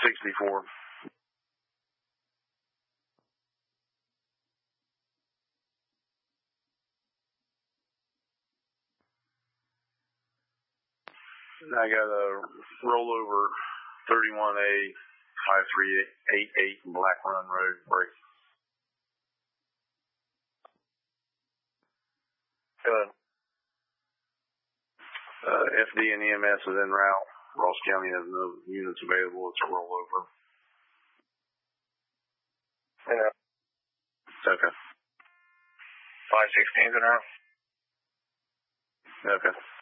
64. I got a rollover 31A 5388 Black Run Road break. Good. FD and EMS is en route. Ross County has no units available. It's a rollover. Yeah. Okay. 516's en route. Okay.